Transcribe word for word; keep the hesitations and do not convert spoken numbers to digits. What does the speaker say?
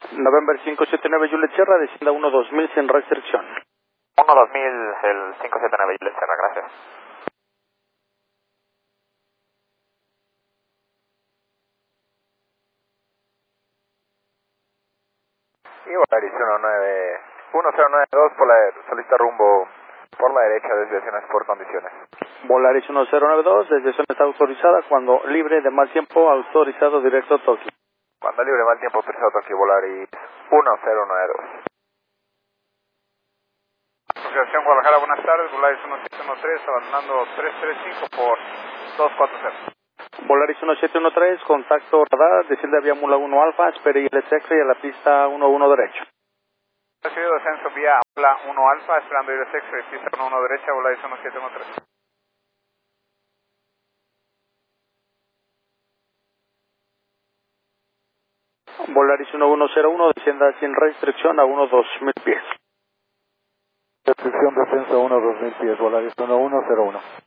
November cinco siete nueve Juliet Sierra, descienda uno dos mil sin restricción. uno dos mil, el cinco siete nueve Juliet Sierra, gracias. Y Volaris uno nueve uno cero nueve dos, por la, solicita rumbo por la derecha, desviaciones por condiciones. Volaris uno cero nueve dos, desviación está autorizada cuando libre de mal tiempo, autorizado directo Tokio. Cuando libre mal tiempo, autorizado Tokio, Volaris uno cero nueve dos. Asociación Guadalajara, buenas tardes, Volaris uno siete uno tres, abandonando tres tres cinco por dos cuatro cero. Volaris uno siete uno tres, contacto radar, desciende a vía Mula uno Alfa, espere I L S X y a la pista uno uno derecho. Recibido descenso vía Mula uno Alfa, esperando I L S X y pista uno uno derecha, Volaris uno siete uno tres. Volaris uno uno cero uno, descienda sin restricción a uno dos mil pies. Restricción descenso a uno dos mil pies, Volaris uno uno cero uno.